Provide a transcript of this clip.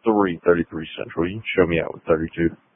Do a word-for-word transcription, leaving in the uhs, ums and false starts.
three thirty-three Central. You can show me out with thirty-two.